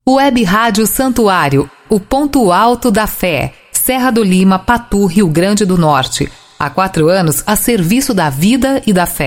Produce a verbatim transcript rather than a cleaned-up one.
Web Rádio Santuário, o ponto alto da fé. Serra do Lima, Patu, Rio Grande do Norte. Há quatro anos a serviço da vida e da fé.